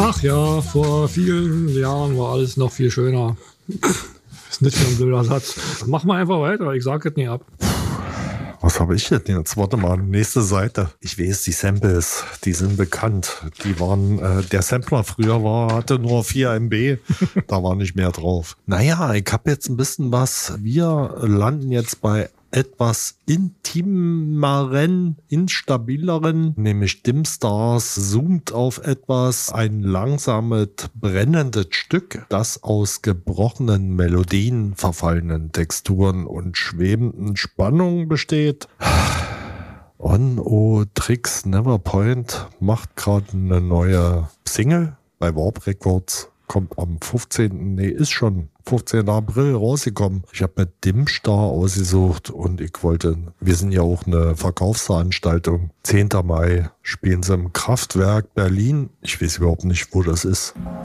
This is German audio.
Ach ja, vor vielen Jahren war alles noch viel schöner. Ist nicht so ein blöder Satz. Mach mal einfach weiter, ich sag es nie ab. Was habe ich denn jetzt? Warte mal, nächste Seite. Ich weiß, die Samples, die sind bekannt. Die waren, der Sampler früher hatte nur 4 MB. Da war nicht mehr drauf. Naja, ich habe jetzt ein bisschen was. Wir landen jetzt bei etwas intimeren, instabileren, nämlich Dimstars zoomt auf etwas, ein langsames, brennendes Stück, das aus gebrochenen Melodien, verfallenen Texturen und schwebenden Spannungen besteht. On-O Tricks Neverpoint macht gerade eine neue Single bei Warp Records. Kommt am 15. April rausgekommen. Ich habe mir Dimstar ausgesucht und wir sind ja auch eine Verkaufsveranstaltung. 10. Mai spielen sie im Kraftwerk Berlin. Ich weiß überhaupt nicht, wo das ist.